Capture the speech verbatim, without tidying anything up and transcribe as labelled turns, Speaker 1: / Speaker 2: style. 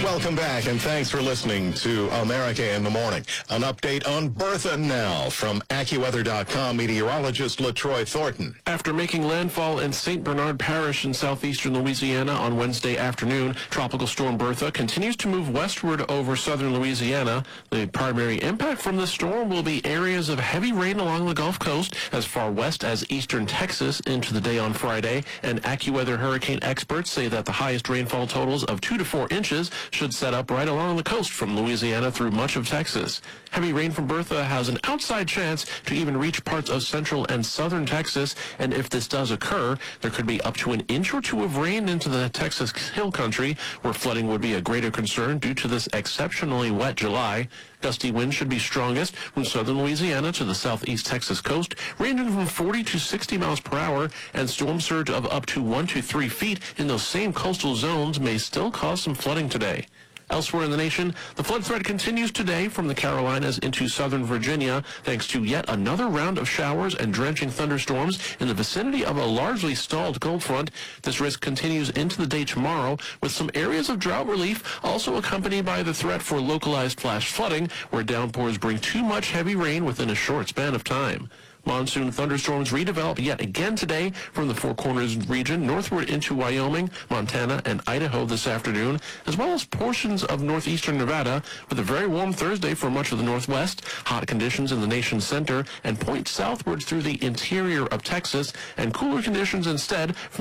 Speaker 1: Welcome back, and thanks for listening to America in the Morning. An update on Bertha now from AccuWeather dot com meteorologist LaTroy Thornton.
Speaker 2: After making landfall in Saint Bernard Parish in southeastern Louisiana on Wednesday afternoon, Tropical Storm Bertha continues to move westward over southern Louisiana. The primary impact from the storm will be areas of heavy rain along the Gulf Coast as far west as eastern Texas into the day on Friday, and AccuWeather hurricane experts say that the highest rainfall totals of two to four inches should set up right along the coast from Louisiana through much of Texas. Heavy rain from Bertha has an outside chance to even reach parts of central and southern Texas, and if this does occur, there could be up to an inch or two of rain into the Texas Hill Country, where flooding would be a greater concern due to this exceptionally wet July. Gusty winds should be strongest from southern Louisiana to the southeast Texas coast, ranging from forty to sixty miles per hour, and storm surge of up to one to three feet in those same coastal zones may still cause some flooding today. Elsewhere in the nation, the flood threat continues today from the Carolinas into southern Virginia, thanks to yet another round of showers and drenching thunderstorms in the vicinity of a largely stalled cold front. This risk continues into the day tomorrow, with some areas of drought relief also accompanied by the threat for localized flash flooding, where downpours bring too much heavy rain within a short span of time. Monsoon thunderstorms redevelop yet again today from the Four Corners region northward into Wyoming, Montana, and Idaho this afternoon, as well as portions of northeastern Nevada, with a very warm Thursday for much of the northwest, hot conditions in the nation's center, and point southward through the interior of Texas, and cooler conditions instead from